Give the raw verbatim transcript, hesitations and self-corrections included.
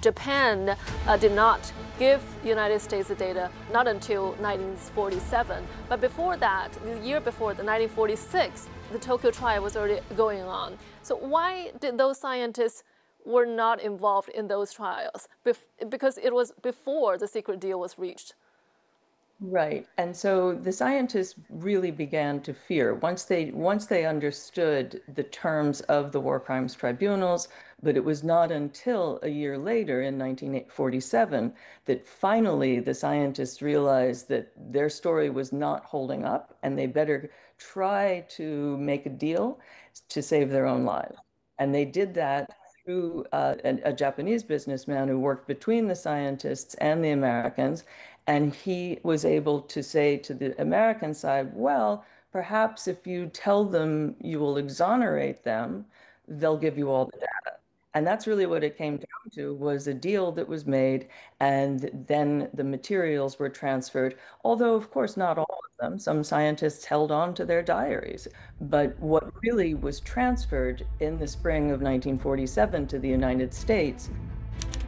Japan uh, did not give the United States the data not until nineteen forty-seven. But before that, the year before, the nineteen forty-six, the Tokyo trial was already going on. So why did those scientists were not involved in those trials? Bef because it was before the secret deal was reached. Right. And so the scientists really began to fear once they once they understood the terms of the war crimes tribunals, but it was not until a year later in nineteen forty-seven that finally the scientists realized that their story was not holding up and they better try to make a deal to save their own lives. And they did that through uh, a, a Japanese businessman who worked between the scientists and the Americans. And he was able to say to the American side, well, perhaps if you tell them you will exonerate them, they'll give you all the data. And that's really what it came down to was a deal that was made, and then the materials were transferred, although, of course, not all of them. Some scientists held on to their diaries. But what really was transferred in the spring of nineteen forty-seven to the United States